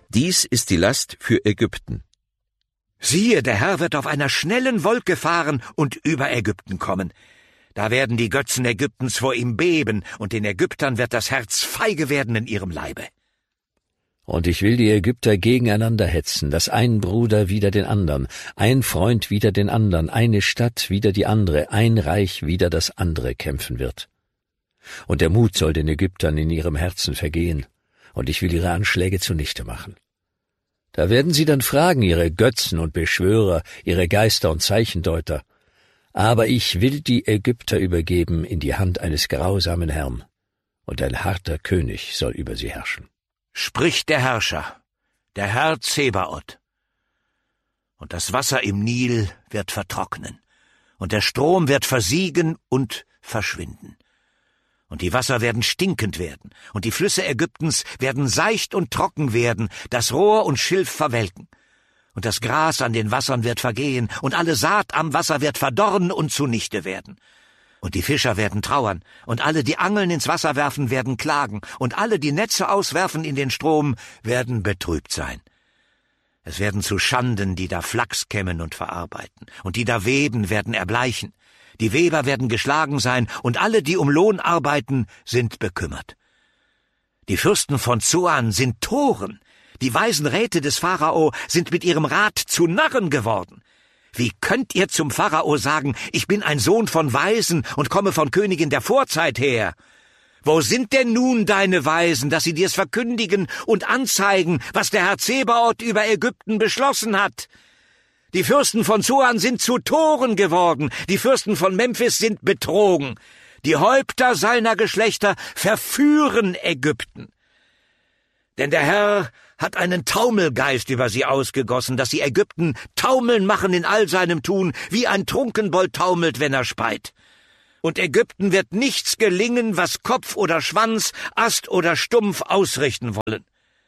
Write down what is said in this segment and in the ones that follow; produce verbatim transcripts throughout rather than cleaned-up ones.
Dies ist die Last für Ägypten. Siehe, der Herr wird auf einer schnellen Wolke fahren und über Ägypten kommen. Da werden die Götzen Ägyptens vor ihm beben, und den Ägyptern wird das Herz feige werden in ihrem Leibe. Und ich will die Ägypter gegeneinander hetzen, dass ein Bruder wider den andern, ein Freund wider den andern, eine Stadt wider die andere, ein Reich wider das andere kämpfen wird. Und der Mut soll den Ägyptern in ihrem Herzen vergehen, und ich will ihre Anschläge zunichte machen. Da werden sie dann fragen, ihre Götzen und Beschwörer, ihre Geister und Zeichendeuter, aber ich will die Ägypter übergeben in die Hand eines grausamen Herrn, und ein harter König soll über sie herrschen. Spricht der Herrscher, der Herr Zebaoth. Und das Wasser im Nil wird vertrocknen, und der Strom wird versiegen und verschwinden. Und die Wasser werden stinkend werden, und die Flüsse Ägyptens werden seicht und trocken werden, das Rohr und Schilf verwelken. Und das Gras an den Wassern wird vergehen, und alle Saat am Wasser wird verdorren und zunichte werden. Und die Fischer werden trauern, und alle, die Angeln ins Wasser werfen, werden klagen, und alle, die Netze auswerfen in den Strom, werden betrübt sein. Es werden zu Schanden, die da Flachs kämmen und verarbeiten, und die da weben, werden erbleichen. Die Weber werden geschlagen sein, und alle, die um Lohn arbeiten, sind bekümmert. Die Fürsten von Zoan sind Toren, die weisen Räte des Pharao sind mit ihrem Rat zu Narren geworden. Wie könnt ihr zum Pharao sagen, ich bin ein Sohn von Weisen und komme von Königin der Vorzeit her? Wo sind denn nun deine Weisen, dass sie dir's verkündigen und anzeigen, was der Herr Zebaoth über Ägypten beschlossen hat? Die Fürsten von Zoan sind zu Toren geworden, die Fürsten von Memphis sind betrogen. Die Häupter seiner Geschlechter verführen Ägypten. Denn der Herr hat einen Taumelgeist über sie ausgegossen, dass sie Ägypten taumeln machen in all seinem Tun, wie ein Trunkenbold taumelt, wenn er speit. Und Ägypten wird nichts gelingen, was Kopf oder Schwanz, Ast oder Stumpf ausrichten wollen.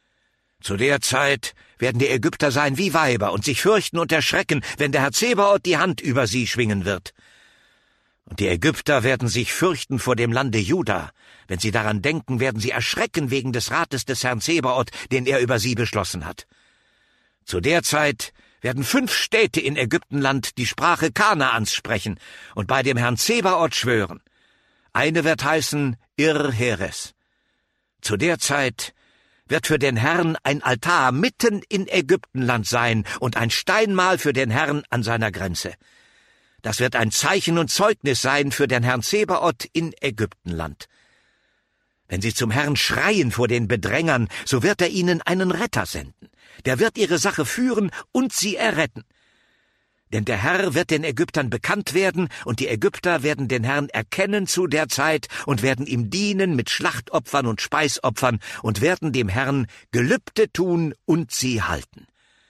Zu der Zeit werden die Ägypter sein wie Weiber und sich fürchten und erschrecken, wenn der Herr Zebaoth die Hand über sie schwingen wird. Und die Ägypter werden sich fürchten vor dem Lande Juda. Wenn sie daran denken, werden sie erschrecken wegen des Rates des Herrn Zebaoth, den er über sie beschlossen hat. Zu der Zeit werden fünf Städte in Ägyptenland die Sprache Kanaans sprechen und bei dem Herrn Zebaoth schwören. Eine wird heißen Ir-Heres. Zu der Zeit wird für den Herrn ein Altar mitten in Ägyptenland sein und ein Steinmal für den Herrn an seiner Grenze. Das wird ein Zeichen und Zeugnis sein für den Herrn Zebaoth in Ägyptenland. Wenn sie zum Herrn schreien vor den Bedrängern, so wird er ihnen einen Retter senden. Der wird ihre Sache führen und sie erretten. Denn der Herr wird den Ägyptern bekannt werden, und die Ägypter werden den Herrn erkennen zu der Zeit und werden ihm dienen mit Schlachtopfern und Speisopfern und werden dem Herrn Gelübde tun und sie halten.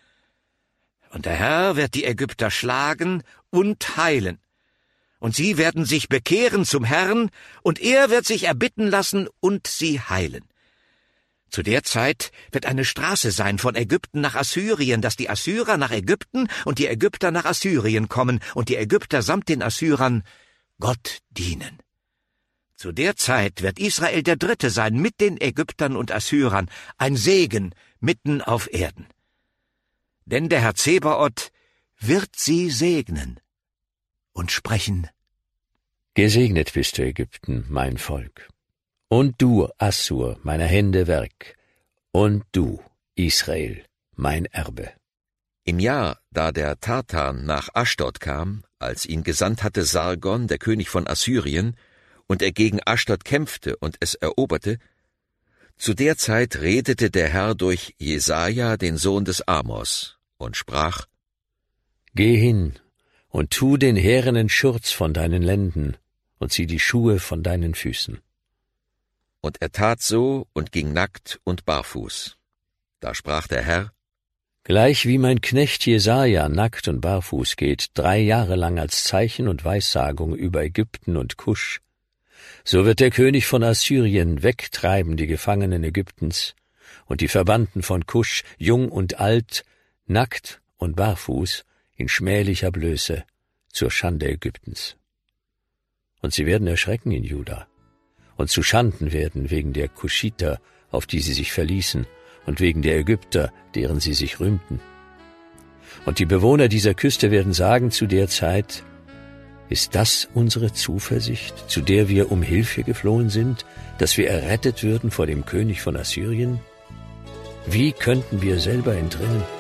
Und der Herr wird die Ägypter schlagen und heilen. Und sie werden sich bekehren zum Herrn, und er wird sich erbitten lassen und sie heilen. Zu der Zeit wird eine Straße sein von Ägypten nach Assyrien, dass die Assyrer nach Ägypten und die Ägypter nach Assyrien kommen und die Ägypter samt den Assyrern Gott dienen. Zu der Zeit wird Israel der Dritte sein mit den Ägyptern und Assyrern, ein Segen mitten auf Erden. Denn der Herr Zebaoth wird sie segnen und sprechen: Gesegnet bist du, Ägypten, mein Volk. Und du, Assur, meiner Hände Werk. Und du, Israel, mein Erbe. Im Jahr, da der Tartan nach Aschdod kam, als ihn gesandt hatte Sargon, der König von Assyrien, und er gegen Aschdod kämpfte und es eroberte, zu der Zeit redete der Herr durch Jesaja, den Sohn des Amos, und sprach: Geh hin und tu den härenen Schurz von deinen Lenden und zieh die Schuhe von deinen Füßen. Und er tat so und ging nackt und barfuß. Da sprach der Herr: Gleich wie mein Knecht Jesaja nackt und barfuß geht, drei Jahre lang als Zeichen und Weissagung über Ägypten und Kusch, so wird der König von Assyrien wegtreiben die Gefangenen Ägyptens und die Verbannten von Kusch, jung und alt, nackt und barfuß, in schmählicher Blöße, zur Schande Ägyptens. Und sie werden erschrecken in Juda und zu Schanden werden wegen der Kuschiter, auf die sie sich verließen, und wegen der Ägypter, deren sie sich rühmten. Und die Bewohner dieser Küste werden sagen zu der Zeit: Ist das unsere Zuversicht, zu der wir um Hilfe geflohen sind, dass wir errettet würden vor dem König von Assyrien? Wie könnten wir selber entrinnen?